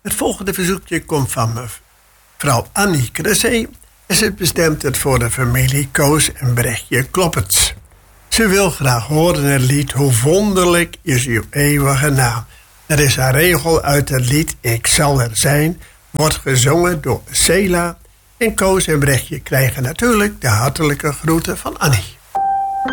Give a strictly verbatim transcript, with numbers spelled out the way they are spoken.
Het volgende verzoekje komt van mevrouw Annie Cressé. En ze bestemt het voor de familie Koos en Brechtje Kloppets. Ze wil graag horen het lied Hoe wonderlijk is uw eeuwige naam. Er is een regel uit het lied Ik zal er zijn. Wordt gezongen door Sela. En Koos en Brechtje krijgen natuurlijk de hartelijke groeten van Annie.